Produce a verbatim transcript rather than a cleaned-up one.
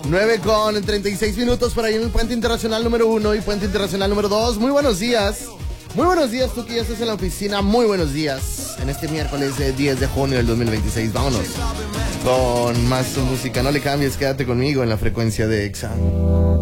nueve con treinta y seis minutos por ahí en el Puente Internacional número uno y Puente Internacional número dos. Muy buenos días. Muy buenos días, tú que ya estás en la oficina. Muy buenos días. En este miércoles de diez de junio del dos mil veintiséis. Vámonos con más música. No le cambies, quédate conmigo en la frecuencia de Exa.